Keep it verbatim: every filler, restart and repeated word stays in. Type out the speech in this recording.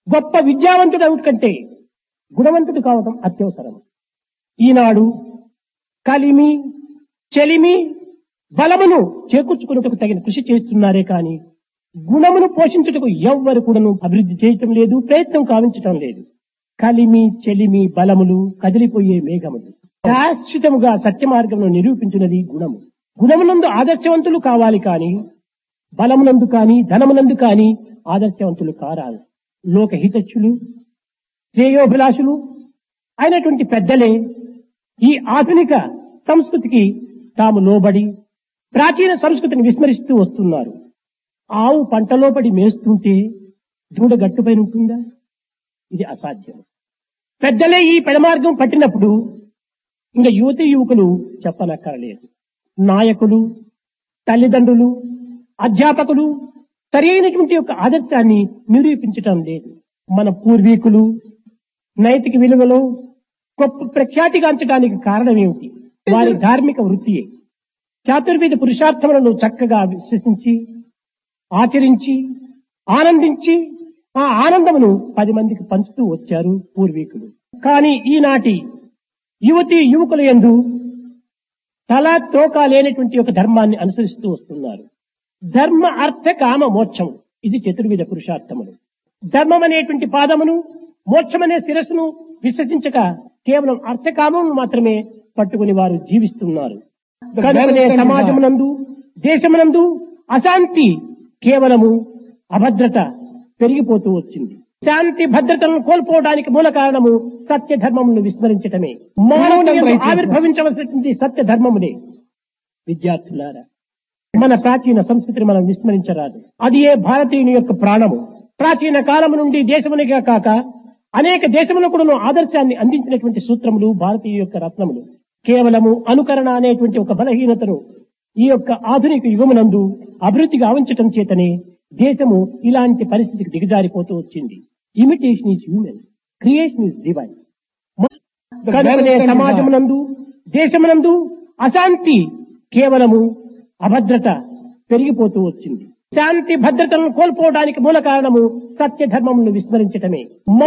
గొప్ప విద్యావంతుడు అవుట కంటే గుణవంతుడు కావడం అత్యవసరం. ఈనాడు కలిమి చెలిమి బలమును చేకూర్చుకున్నట్టుకు తగిన కృషి చేస్తున్నారే కాని గుణమును పోషించుటకు ఎవ్వరు కూడాను అభివృద్ధి చేయటం లేదు, ప్రయత్నం కావించటం లేదు. కలిమి చెలిమి బలములు కదిలిపోయే మేఘములు. శాశ్వతముగా సత్య మార్గమును నిరూపించినది గుణము. గుణమునందు ఆదర్శవంతులు కావాలి కాని బలమునందు కాని ధనమునందు కాని ఆదర్శవంతులు కారాలి. లోకహితచ్చులు శ్రేయోభిలాషులు అయినటువంటి పెద్దలే ఈ ఆధునిక సంస్కృతికి తాము లోబడి ప్రాచీన సంస్కృతిని విస్మరిస్తూ వస్తున్నారు. ఆవు పంటలోబడి మేస్తుంటే దూడ గట్టుపైన ఉంటుందా? ఇది అసాధ్యం. పెద్దలే ఈ పెడమార్గం పట్టినప్పుడు ఇంకా యువతి యువకులు చెప్పనక్కరలేదు. నాయకులు, తల్లిదండ్రులు, అధ్యాపకులు సరి అయినటువంటి యొక్క ఆదర్శాన్ని నిరూపించటం లేదు. మన పూర్వీకులు నైతిక విలువలో గొప్ప ప్రఖ్యాతిగాంచడానికి కారణం ఏమిటి? వారి ధార్మిక వృత్తియే. చాతుర్వేద పురుషార్థములను చక్కగా విశ్వసించి ఆచరించి ఆనందించి ఆ ఆనందమును పది మందికి పంచుతూ వచ్చారు పూర్వీకులు. కానీ ఈనాటి యువతి యువకుల యందు తల తోక లేనటువంటి ఒక ధర్మాన్ని అనుసరిస్తూ వస్తున్నారు. ధర్మ అర్థ కామ మోక్షం ఇది చతుర్విధ పురుషార్థములు. ధర్మం అనేటువంటి పాదమును మోక్షం అనే శిరస్సును విశ్వసించక కేవలం అర్థకామమును మాత్రమే పట్టుకుని వారు జీవిస్తున్నారు. కనుకనే సమాజమునందు దేశమునందు అశాంతి కేవలము అభద్రత పెరిగిపోతూ వచ్చింది. శాంతి భద్రతలను కోల్పోవడానికి మూల కారణము సత్య ధర్మమును విస్మరించటమే. మానవుని ఆవిర్భవించవలసినటువంటి సత్య ధర్మమునే. విద్యార్థులారా, మన ప్రాచీన సంస్కృతిని మనం విస్మరించరాదు. అది ఏ భారతీయుని యొక్క ప్రాణము. ప్రాచీన కాలము నుండి దేశమునిగా కాక అనేక దేశములకు కూడా ఆదర్శాన్ని అందించినటువంటి సూత్రములు భారతీయ యొక్క రత్నములు. కేవలము అనుకరణ అనేటువంటి ఒక బలహీనతను ఈ యొక్క ఆధునిక యుగమునందు అభివృద్ధి గావించటం చేతనే దేశము ఇలాంటి పరిస్థితికి దిగజారిపోతూ వచ్చింది. Imitation is human, creation is divine. కనుకనే సమాజమునందు దేశమునందు అశాంతి కేవలము అభద్రత పెరిగిపోతూ వచ్చింది. శాంతి భద్రతలను కోల్పోవడానికి మూల కారణము సత్య ధర్మమును విస్మరించటమే.